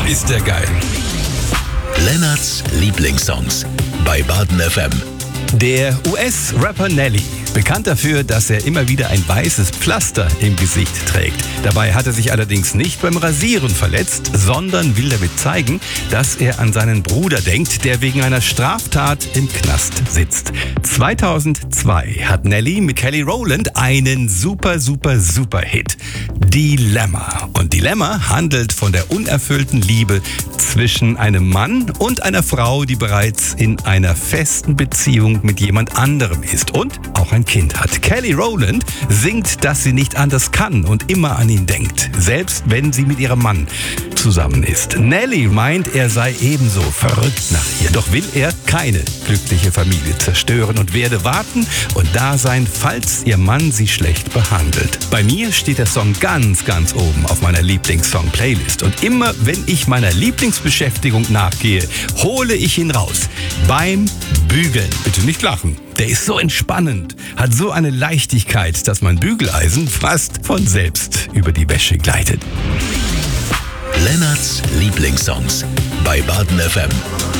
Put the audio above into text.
ist der geil. Lennarts Lieblingssongs bei Baden FM. Der US-Rapper Nelly, bekannt dafür, dass er immer wieder ein weißes Pflaster im Gesicht trägt. Dabei hat er sich allerdings nicht beim Rasieren verletzt, sondern will damit zeigen, dass er an seinen Bruder denkt, der wegen einer Straftat im Knast sitzt. 2002 hat Nelly mit Kelly Rowland einen super Hit. Dilemma. Und Dilemma handelt von der unerfüllten Liebe zwischen einem Mann und einer Frau, die bereits in einer festen Beziehung mit jemand anderem ist und auch ein Kind hat. Kelly Rowland singt, dass sie nicht anders kann und immer an ihn denkt, selbst wenn sie mit ihrem Mann zusammen ist. Nelly meint, er sei ebenso verrückt nach ihr, doch will er keine glückliche Familie zerstören und werde warten und da sein, falls ihr Mann sie schlecht behandelt. Bei mir steht der Song ganz oben auf meiner Lieblingssong-Playlist und immer, wenn ich meiner Lieblingsbeschäftigung nachgehe, hole ich ihn raus. Beim Bügeln. Bitte nicht lachen. Der ist so entspannend, hat so eine Leichtigkeit, dass mein Bügeleisen fast von selbst über die Wäsche gleitet. Lennarts Lieblingssongs bei Baden FM.